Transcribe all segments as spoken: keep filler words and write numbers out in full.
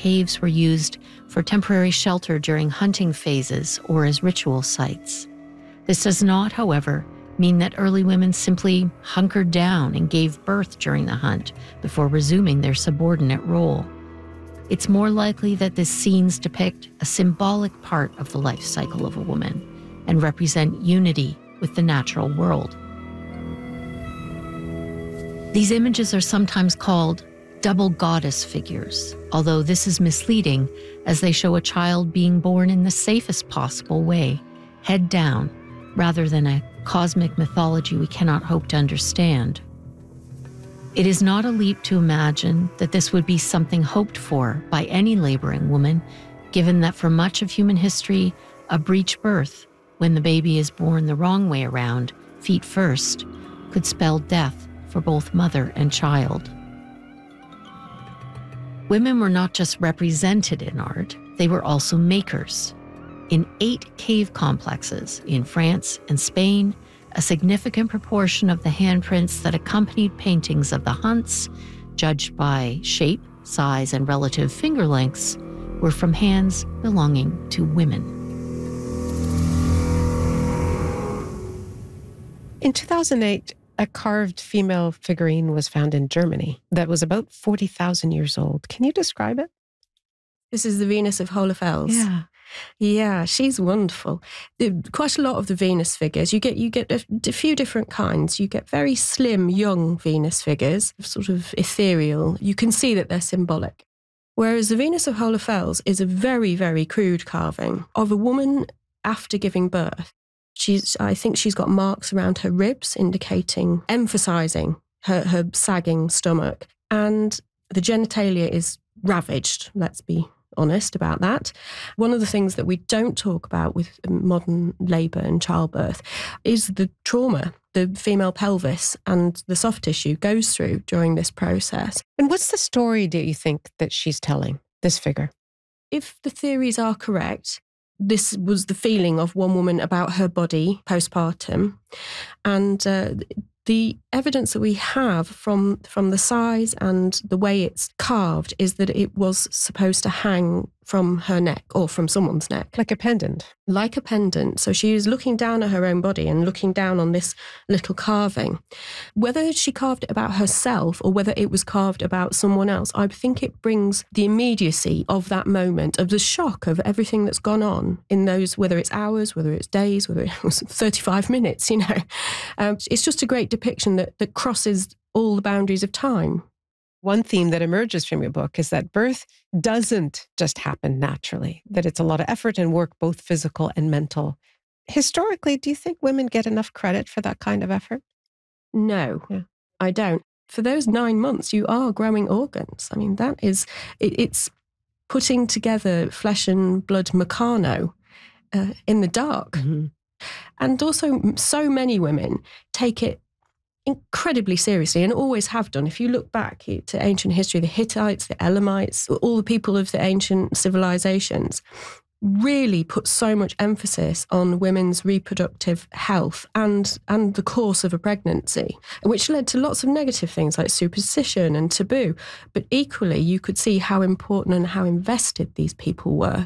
caves were used for temporary shelter during hunting phases or as ritual sites. This does not, however, mean that early women simply hunkered down and gave birth during the hunt before resuming their subordinate role. It's more likely that the scenes depict a symbolic part of the life cycle of a woman and represent unity with the natural world. These images are sometimes called double goddess figures, although this is misleading as they show a child being born in the safest possible way, head down, rather than a cosmic mythology we cannot hope to understand. It is not a leap to imagine that this would be something hoped for by any laboring woman, given that for much of human history, a breech birth, when the baby is born the wrong way around, feet first, could spell death for both mother and child. Women were not just represented in art, they were also makers. In eight cave complexes in France and Spain, a significant proportion of the handprints that accompanied paintings of the hunts, judged by shape, size, and relative finger lengths, were from hands belonging to women. In two thousand eight, a carved female figurine was found in Germany that was about forty thousand years old. Can you describe it? This is the Venus of Hohlefels. Yeah. Yeah, she's wonderful. The, quite a lot of the Venus figures, you get you get a, a few different kinds. You get very slim, young Venus figures, sort of ethereal. You can see that they're symbolic. Whereas the Venus of Hohlefels is a very, very crude carving of a woman after giving birth. She's, I think she's got marks around her ribs indicating, emphasising her, her sagging stomach. And the genitalia is ravaged, let's be honest about that. One of the things that we don't talk about with modern labour and childbirth is the trauma the female pelvis and the soft tissue goes through during this process. And what's the story, do you think, that she's telling, this figure? If the theories are correct, this was the feeling of one woman about her body postpartum. And uh, the evidence that we have from, from the size and the way it's carved is that it was supposed to hang from her neck or from someone's neck. Like a pendant. Like a pendant. So she is looking down at her own body and looking down on this little carving. Whether she carved it about herself or whether it was carved about someone else, I think it brings the immediacy of that moment, of the shock of everything that's gone on in those, whether it's hours, whether it's days, whether it was thirty-five minutes, you know. Um, it's just a great depiction that, that crosses all the boundaries of time. One theme that emerges from your book is that birth doesn't just happen naturally, that it's a lot of effort and work, both physical and mental. Historically, do you think women get enough credit for that kind of effort? No, yeah. I don't. For those nine months, you are growing organs. I mean, that is, it, it's putting together flesh and blood Meccano uh, in the dark. Mm-hmm. And also, so many women take it incredibly seriously and always have done. If you look back to ancient history, the Hittites, the Elamites, all the people of the ancient civilizations really put so much emphasis on women's reproductive health and, and the course of a pregnancy, which led to lots of negative things like superstition and taboo. But equally, you could see how important and how invested these people were.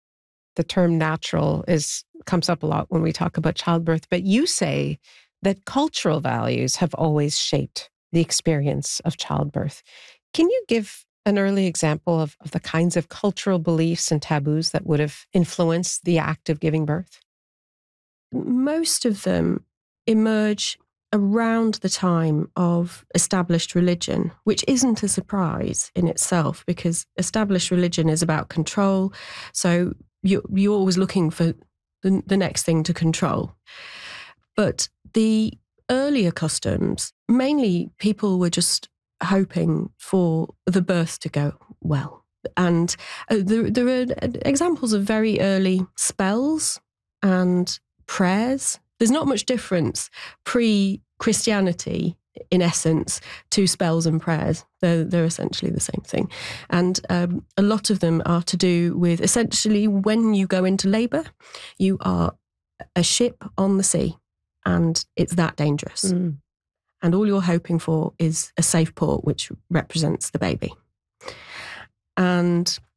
The term natural is comes up a lot when we talk about childbirth, but you say that cultural values have always shaped the experience of childbirth. Can you give an early example of, of the kinds of cultural beliefs and taboos that would have influenced the act of giving birth? Most of them emerge around the time of established religion, which isn't a surprise in itself because established religion is about control. So you, you're always looking for the, the next thing to control. But the earlier customs, mainly people were just hoping for the birth to go well. And uh, there, there are examples of very early spells and prayers. There's not much difference pre-Christianity, in essence, to spells and prayers. They're, they're essentially the same thing. And um, a lot of them are to do with essentially when you go into labour, you are a ship on the sea. And it's that dangerous. Mm. And all you're hoping for is a safe port, which represents the baby. And